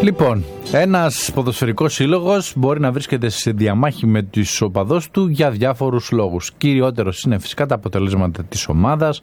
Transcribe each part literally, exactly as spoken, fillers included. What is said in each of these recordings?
Λοιπόν, ένας ποδοσφαιρικός σύλλογος μπορεί να βρίσκεται σε διαμάχη με τους οπαδούς του για διάφορους λόγους. Κυριότερος είναι φυσικά τα αποτελέσματα της ομάδας,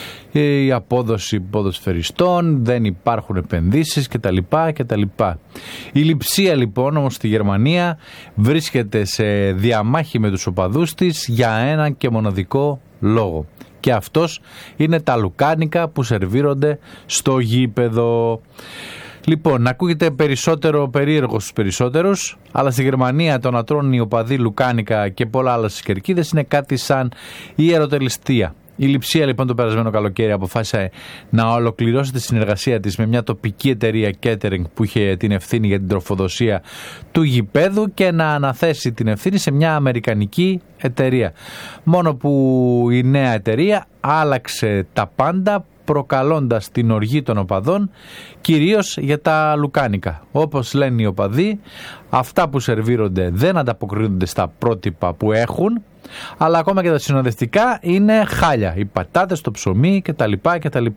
η απόδοση ποδοσφαιριστών, δεν υπάρχουν επενδύσεις κτλ. κτλ. Η Λειψία λοιπόν όμως στη Γερμανία βρίσκεται σε διαμάχη με τους οπαδούς της για έναν και μοναδικό λόγο. Και αυτός είναι τα λουκάνικα που σερβίρονται στο γήπεδο. Λοιπόν, ακούγεται περισσότερο περίεργο στους περισσότερους, αλλά στη Γερμανία το να τρώνε οι οπαδοί λουκάνικα και πολλά άλλα στις κερκίδες είναι κάτι σαν ιεροτελεστία. Η Λειψία λοιπόν το περασμένο καλοκαίρι αποφάσισε να ολοκληρώσει τη συνεργασία της με μια τοπική εταιρεία catering που είχε την ευθύνη για την τροφοδοσία του γηπέδου και να αναθέσει την ευθύνη σε μια αμερικανική εταιρεία. Μόνο που η νέα εταιρεία άλλαξε τα πάντα, προκαλώντας την οργή των οπαδών, κυρίως για τα λουκάνικα. Όπως λένε οι οπαδοί, αυτά που σερβίρονται δεν ανταποκρίνονται στα πρότυπα που έχουν, αλλά ακόμα και τα συνοδευτικά είναι χάλια. Οι πατάτες, το ψωμί κτλ. κτλ.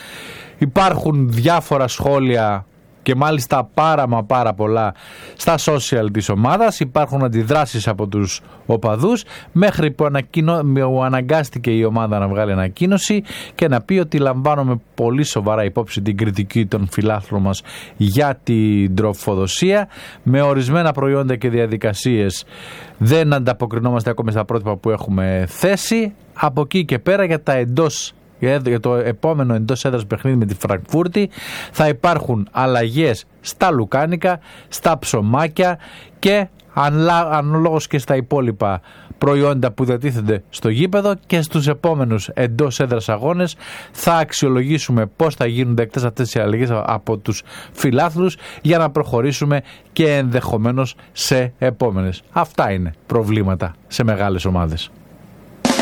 Υπάρχουν διάφορα σχόλια και μάλιστα πάρα μα πάρα πολλά στα social της ομάδας. Υπάρχουν αντιδράσεις από τους οπαδούς, μέχρι που, ανακοινω... που αναγκάστηκε η ομάδα να βγάλει ανακοίνωση και να πει ότι λαμβάνουμε πολύ σοβαρά υπόψη την κριτική των φιλάθλων μας για την τροφοδοσία. Με ορισμένα προϊόντα και διαδικασίες δεν ανταποκρινόμαστε ακόμη στα πρότυπα που έχουμε θέσει. Από εκεί και πέρα για τα εντός για το επόμενο εντός έδρας παιχνίδι με τη Φραγκφούρτη θα αλλαγές στα λουκάνικα, στα ψωμάκια και αναλόγως και στα υπόλοιπα προϊόντα που διατίθενται στο γήπεδο, και στους επόμενους εντός έδρας αγώνες θα αξιολογήσουμε πώς θα γίνονται εκτές αυτές οι αλλαγές από τους φιλάθλους για να προχωρήσουμε και ενδεχομένως σε επόμενες. Αυτά είναι προβλήματα σε μεγάλες ομάδες.